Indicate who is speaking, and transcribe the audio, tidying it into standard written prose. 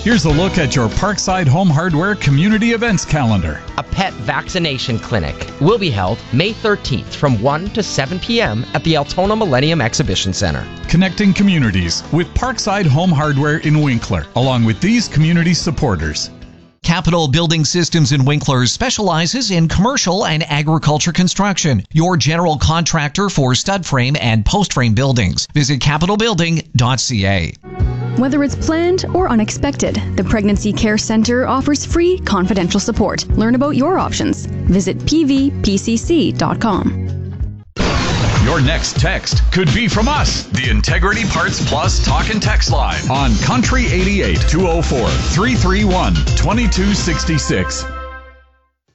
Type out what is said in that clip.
Speaker 1: Here's a look at your Parkside Home Hardware community events calendar.
Speaker 2: A pet vaccination clinic will be held May 13th from 1 to 7 p.m. at the Altona Millennium Exhibition Center.
Speaker 1: Connecting communities with Parkside Home Hardware in Winkler, along with these community supporters.
Speaker 3: Capital Building Systems in Winkler specializes in commercial and agriculture construction. Your general contractor for stud frame and post frame buildings. Visit capitalbuilding.ca.
Speaker 4: Whether it's planned or unexpected, the Pregnancy Care Center offers free confidential support. Learn about your options. Visit pvpcc.com.
Speaker 1: Your next text could be from us, the Integrity Parts Plus Talk and Text Line on Country 88 204 331 2266.